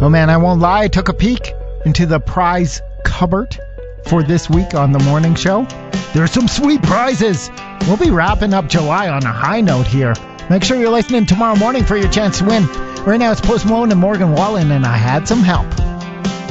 Oh man, I won't lie, I took a peek into the prize cupboard for this week on the morning show. There are some sweet prizes. We'll be wrapping up July on a high note here. Make sure you're listening tomorrow morning for your chance to win. Right now it's Post Malone and Morgan Wallen, and I Had Some Help.